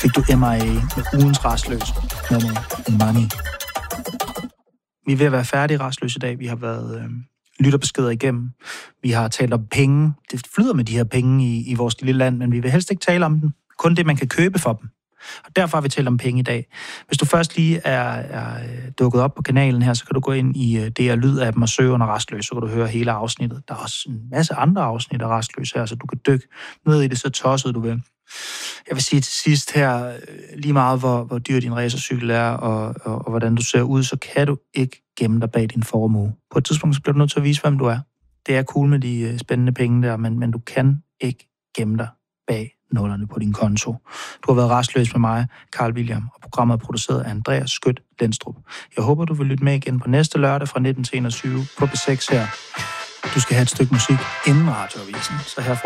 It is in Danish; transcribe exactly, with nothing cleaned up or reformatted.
fik du M I A med ugens rastløs nummer Money. Vi er ved at være færdige rastløs i dag. Vi har været øh, lytterbeskeder igennem. Vi har talt om penge. Det flyder med de her penge i, i vores lille land, men vi vil helst ikke tale om dem. Kun det, man kan købe for dem. Og derfor har vi talt om penge i dag. Hvis du først lige er, er dukket op på kanalen her, så kan du gå ind i D R Lyd-appen og søge under Rastløs, så kan du høre hele afsnittet. Der er også en masse andre afsnit af Rastløs her, så du kan dykke ned i det så tosset du vil. Jeg vil sige til sidst her, lige meget hvor, hvor dyr din racercykel er, og, og, og hvordan du ser ud, så kan du ikke gemme dig bag din formue. På et tidspunkt så bliver du nødt til at vise, hvem du er. Det er cool med de spændende penge der, men, men du kan ikke gemme dig bag nullerne på din konto. Du har været rastløs med mig, Carl William, og programmet er produceret af Andreas Skødt Lenstrup. Jeg håber, du vil lytte med igen på næste lørdag fra nitten til enogtyve på B seks her. Du skal have et stykke musik inden radioavisen, så her